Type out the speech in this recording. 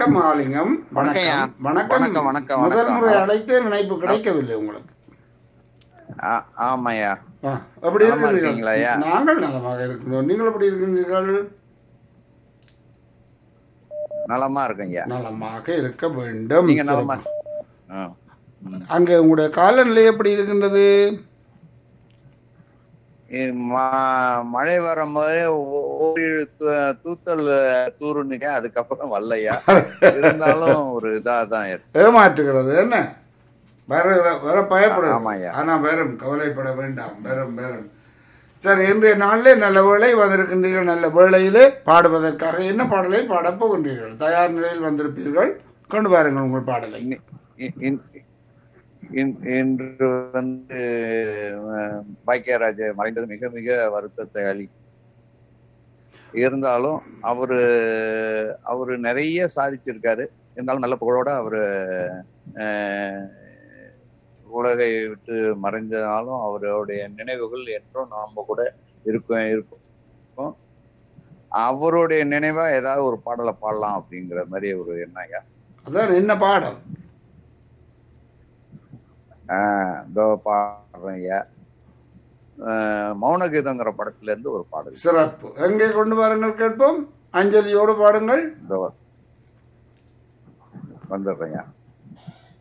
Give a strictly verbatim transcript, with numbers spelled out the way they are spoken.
வணக்கம் மகாலிங்கம். வணக்கம்யா. வணக்கம் வணக்கம். வணக்கம், வணக்கம், முதல் வணக்கம். முறை அழைத்தே நினைப்பு கிடைக்கவில்லை உங்களுக்கு. ஆ- ஆமாய்யா. ஆ, எப்படி நலமா இருக்கிறீர்கள்? இருக்கீங்களாய்யா? நாங்கள் நலமாக இருக்கிறோம். நீங்கள் எப்படி இருக்கின்றீர்கள்? நலமா இருக்கேன்யா. நலமாக இருக்க வேண்டும். நீங்க நலமா? சிறப்பு. ஆ. ம். அங்கே உங்களுடைய காலநிலை எப்படி இருக்கின்றது? இ- ம- மழை வரும்போது ஓ- ஓரிரு தூ- தூத்தல் தூருனுங்க, அதுக்கப்புறம் வரலையா. இருந்தாலும் ஒரு இதாதான் இருக்கு. ஏமாற்றுகிறது என்ன? வர வர பயப்படுது. ஆமாய்யா. ஆனா வெறும் கவலைப்பட வேண்டாம். வெறும் வெறும் சரி, இன்றைய நாளிலே நல்ல வேளை வந்திருக்கின்றீர்கள். நல்ல வேளையிலே பாடுவதற்காக என்ன பாடலை பாடப் போகின்றீர்கள்? தயார் நிலையில் வந்திருப்பீர்கள். கொண்டு வாருங்கள் உங்கள் பாடலை. இன்னி- இ- இன்- இன்- இன்று வந்து அஹ், பாக்கியராஜ் மறைந்தது மிக மிக வருத்தத்தை அளி. இருந்தாலும் அவரு அவரு நிறைய சாதிச்சிருக்காரு. இருந்தாலும் நல்ல புகழோட அவரு அஹ், உலகை விட்டு மறைஞ்சதாலும் அவருடைய நினைவுகள் என்றும் நாம கூட இருக்கும் இருக்கும் அவருடைய நினைவா ஏதாவது ஒரு பாடலை பாடலாம் அப்படிங்கிற மாதிரி ஒரு எண்ணங்க. அதான் என்ன பாடல்? ஆஹ் இதோ பாடுறேங்க. ஆஹ் மௌனகீதங்கிற படத்துல இருந்து ஒரு பாடல். சிறப்பு. எங்கே கொண்டு வாருங்கள் கேட்போம். அஞ்சலியோடு பாடுங்கள். இதோ வந்துடுறேங்க.